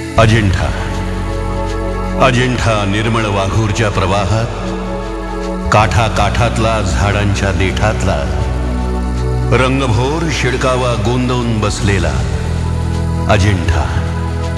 अजिंठा अजिंठा निर्मळ वाघूरच्या प्रवाहात, काठा काठातला झाडांच्या देठातला, रंगभोर शिडकावा गोंदवून बसलेला अजिंठा।